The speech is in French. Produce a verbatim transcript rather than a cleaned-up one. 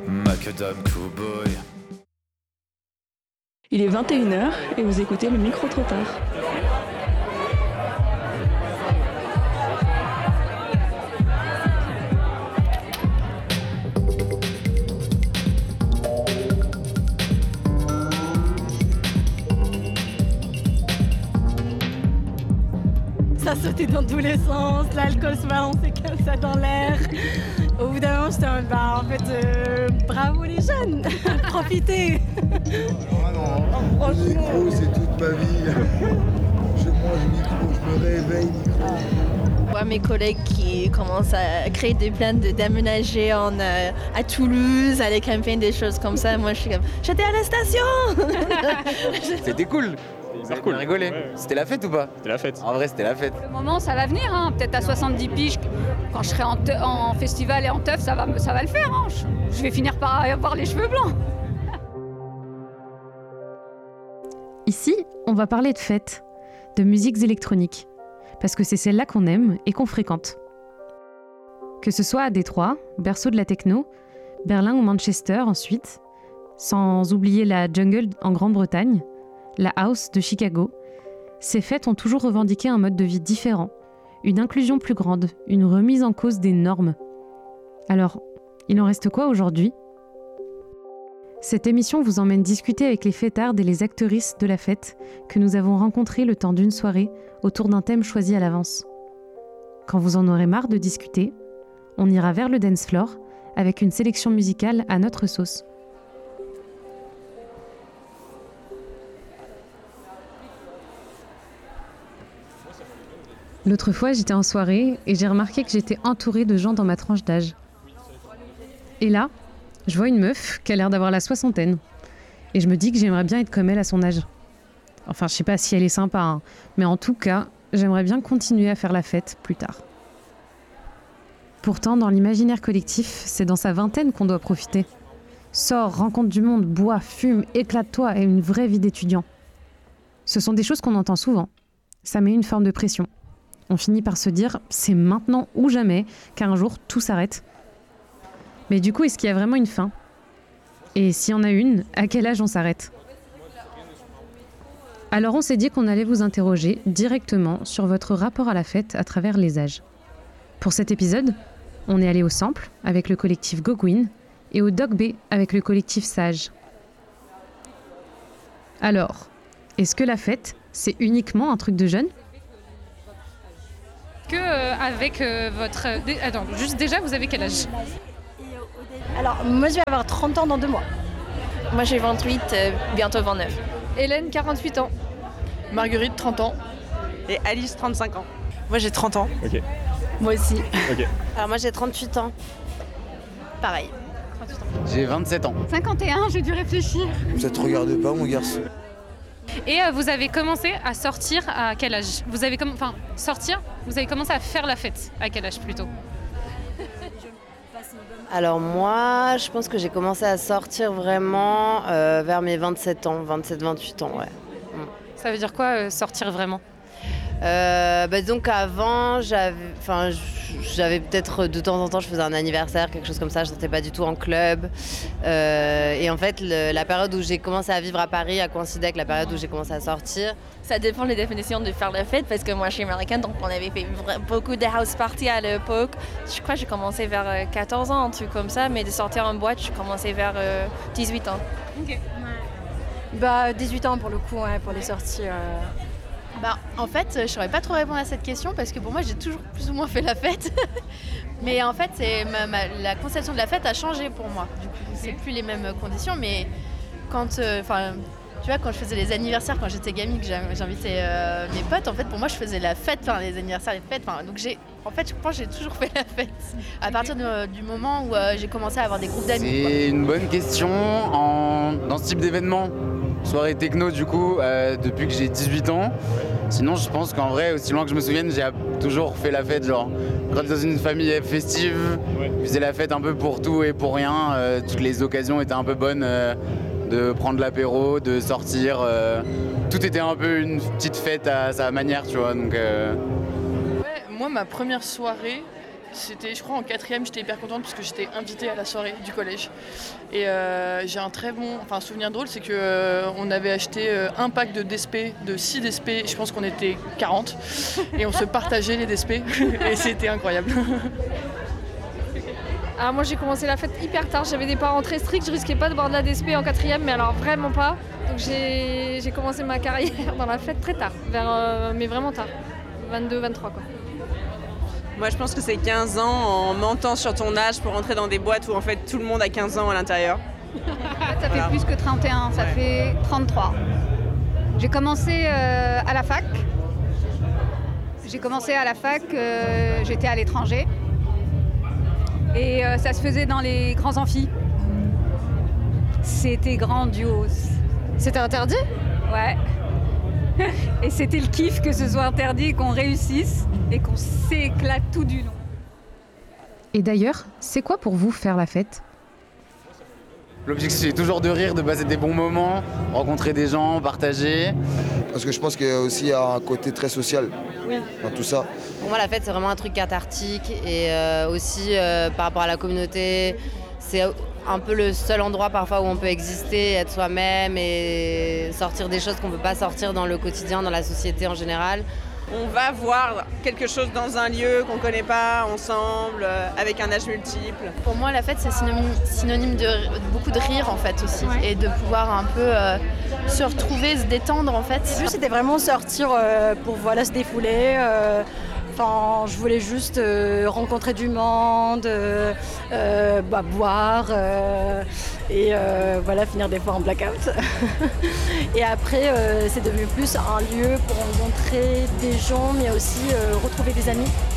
Macadam Cowboy. Il est vingt et une heures et vous écoutez le micro-trottoir. Ça sautait dans tous les sens, l'alcool se balançait comme ça dans l'air. Au bout d'un moment, j'étais en, bah, en fait, euh, bravo les jeunes, profitez. Ah non, le micro c'est toute ma vie. Je mange micro, je me réveille micro. Je vois mes collègues qui commencent à créer des plans de d'aménager en, euh, à Toulouse, à les campagnes, des choses comme ça. Moi, je suis comme, j'étais à la station. C'était cool. C'est cool. On rigolait. Ouais, ouais. C'était la fête ou pas? C'était la fête. En vrai, c'était la fête. Le moment, ça va venir, hein. Peut-être à soixante-dix piges, quand je serai en, te- en festival et en teuf, ça va, ça va le faire. Hein. Je, je vais finir par avoir les cheveux blancs. Ici, on va parler de fêtes, de musiques électroniques, parce que c'est celle-là qu'on aime et qu'on fréquente. Que ce soit à Détroit, berceau de la techno, Berlin ou Manchester ensuite, sans oublier la jungle en Grande-Bretagne, la house de Chicago, ces fêtes ont toujours revendiqué un mode de vie différent, une inclusion plus grande, une remise en cause des normes. Alors, il en reste quoi aujourd'hui ? Cette émission vous emmène discuter avec les fêtardes et les actrices de la fête que nous avons rencontrées le temps d'une soirée autour d'un thème choisi à l'avance. Quand vous en aurez marre de discuter, on ira vers le dance floor avec une sélection musicale à notre sauce. L'autre fois, j'étais en soirée et j'ai remarqué que j'étais entourée de gens dans ma tranche d'âge. Et là, je vois une meuf qui a l'air d'avoir la soixantaine. Et je me dis que j'aimerais bien être comme elle à son âge. Enfin, je sais pas si elle est sympa, hein, mais en tout cas, j'aimerais bien continuer à faire la fête plus tard. Pourtant, dans l'imaginaire collectif, c'est dans sa vingtaine qu'on doit profiter. Sors, rencontre du monde, bois, fume, éclate-toi et une vraie vie d'étudiant. Ce sont des choses qu'on entend souvent. Ça met une forme de pression. On finit par se dire « c'est maintenant ou jamais qu'un jour tout s'arrête ». Mais du coup, est-ce qu'il y a vraiment une fin ? Et s'il y en a une, à quel âge on s'arrête ? Alors on s'est dit qu'on allait vous interroger directement sur votre rapport à la fête à travers les âges. Pour cet épisode, on est allé au Sample avec le collectif Gogwin et au Doc B avec le collectif Sage. Alors, est-ce que la fête, c'est uniquement un truc de jeunes ? Que euh, avec euh, votre... Euh, dé... Attends, juste déjà, vous avez quel âge ? Alors, moi, je vais avoir trente ans dans deux mois. Moi, j'ai vingt-huit, euh, bientôt vingt-neuf. Hélène, quarante-huit ans. Marguerite, trente ans. Et Alice, trente-cinq ans. Moi, j'ai trente ans. Ok. Moi aussi. Ok. Alors moi, j'ai trente-huit ans. Pareil. J'ai vingt-sept ans. cinquante et un, j'ai dû réfléchir. Ça te regarde pas mon garçon. Et euh, vous avez commencé à sortir à quel âge ? Vous avez com- enfin, sortir, vous avez commencé à faire la fête à quel âge plutôt ? Alors moi, je pense que j'ai commencé à sortir vraiment euh, vers mes vingt-sept ans, vingt-sept vingt-huit ans, ouais. Mm. Ça veut dire quoi, euh, sortir vraiment ? Euh, bah, donc avant, j'avais, enfin, j'avais peut-être de temps en temps, je faisais un anniversaire, quelque chose comme ça, je sortais pas du tout en club. Euh, et en fait, le, la période où j'ai commencé à vivre à Paris a coïncidé avec la période où j'ai commencé à sortir. Ça dépend des définitions de faire la fête, parce que moi, je suis américaine, donc on avait fait beaucoup de house party à l'époque. Je crois que j'ai commencé vers quatorze ans, un truc comme ça, mais de sortir en boîte, j'ai commencé vers euh, dix-huit ans. Ok. Ouais. Bah, dix-huit ans pour le coup, ouais, pour les sorties. Euh... Bah, en fait, je ne saurais pas trop répondre à cette question parce que pour moi, j'ai toujours plus ou moins fait la fête. Mais en fait, c'est ma, ma, la conception de la fête a changé pour moi. Du coup, c'est plus les mêmes conditions. Mais quand, enfin, euh, tu vois, quand je faisais les anniversaires, quand j'étais gamine, que j'invitais euh, mes potes, en fait, pour moi, je faisais la fête, enfin, les anniversaires, les fêtes. Donc, j'ai, en fait, je pense que j'ai toujours fait la fête à partir de, du moment où euh, j'ai commencé à avoir des groupes d'amis. C'est quoi. une bonne question. En... Dans ce type d'événement, soirée techno, du coup, euh, depuis que j'ai dix-huit ans. Sinon, je pense qu'en vrai, aussi loin que je me souvienne, j'ai toujours fait la fête. Genre, quand dans une famille festive, ouais. je faisais la fête un peu pour tout et pour rien. Euh, toutes les occasions étaient un peu bonnes euh, de prendre l'apéro, de sortir. Euh, tout était un peu une petite fête à sa manière, tu vois. Donc, euh... ouais, moi, ma première soirée, C'était, je crois, en quatrième, j'étais hyper contente parce que j'étais invitée à la soirée du collège. Et euh, j'ai un très bon enfin, un souvenir drôle, c'est qu'on euh, avait acheté euh, un pack de D S P, de six D S P, je pense qu'on était quarante, et on se partageait les D S P, et c'était incroyable. Alors moi j'ai commencé la fête hyper tard, j'avais des parents très stricts, je risquais pas de boire de la D S P en quatrième, mais alors vraiment pas. Donc j'ai, j'ai commencé ma carrière dans la fête très tard, vers, euh, mais vraiment tard, vingt-deux vingt-trois quoi. Moi, je pense que c'est quinze ans en mentant sur ton âge pour entrer dans des boîtes où en fait tout le monde a quinze ans à l'intérieur. Ça fait plus que trente et un, ça ouais. fait trente-trois. J'ai commencé euh, à la fac. J'ai commencé à la fac, euh, j'étais à l'étranger. Et euh, ça se faisait dans les grands amphis. C'était grandiose. C'était interdit ? Ouais. Et c'était le kiff que ce soit interdit et qu'on réussisse et qu'on s'éclate tout du long. Et d'ailleurs, c'est quoi pour vous faire la fête ? L'objectif c'est toujours de rire, de passer des bons moments, rencontrer des gens, partager. Parce que je pense qu'il y a aussi un côté très social oui. dans tout ça. Pour moi la fête c'est vraiment un truc cathartique et euh, aussi euh, par rapport à la communauté, c'est un peu le seul endroit parfois où on peut exister, être soi-même et sortir des choses qu'on ne peut pas sortir dans le quotidien, dans la société en général. On va voir quelque chose dans un lieu qu'on ne connaît pas, ensemble, avec un âge multiple. Pour moi, la fête, c'est synonyme, synonyme de, de beaucoup de rire, en fait, aussi. Ouais. Et de pouvoir un peu euh, se retrouver, se détendre, en fait. C'était vraiment sortir euh, pour voilà, se défouler. Euh, Enfin, je voulais juste euh, rencontrer du monde, euh, euh, bah, boire euh, et euh, voilà, finir des fois en blackout. Et après, euh, c'est devenu plus un lieu pour rencontrer des gens, mais aussi euh, retrouver des amis.